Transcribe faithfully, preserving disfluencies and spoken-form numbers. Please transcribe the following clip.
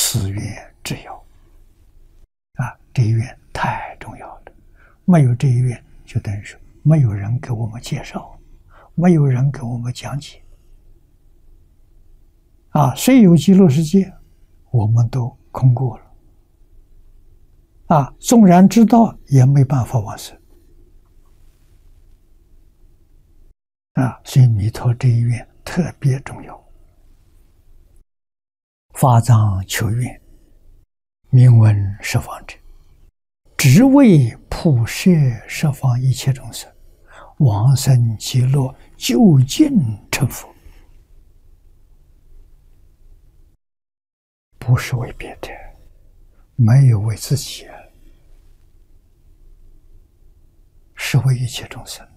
此愿之要啊！这一愿太重要了，没有这一愿，就等于说没有人给我们介绍，没有人给我们讲解啊！虽有极乐世界，我们都空过了啊！纵然知道，也没办法往生啊！所以弥陀这一愿特别重要。发藏求愿，名闻十方者，只为普摄十方一切众生，往生极乐，究竟成佛，不是为别的，没有为自己，是为一切众生。